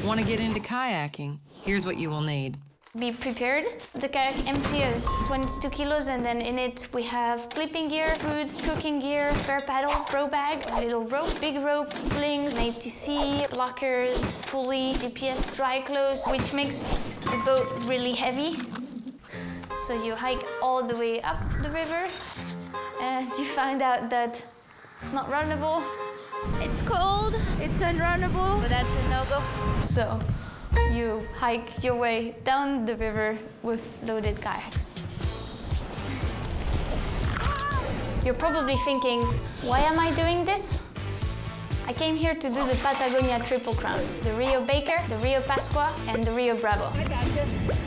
Want to get into kayaking? Here's what you will need. Be prepared. The kayak empty is 22 kilos, and then in it we have sleeping gear, food, cooking gear, bare paddle, pro bag, a little rope, big rope, slings, an ATC, blockers, pulley, GPS, dry clothes, which makes the boat really heavy. So you hike all the way up the river, and you find out that it's not runnable. It's cold, it's unrunnable, but that's a no-go. So you hike your way down the river with loaded kayaks. You're probably thinking, why am I doing this? I came here to do the Patagonia Triple Crown, the Rio Baker, the Rio Pascua, and the Rio Bravo. I got this.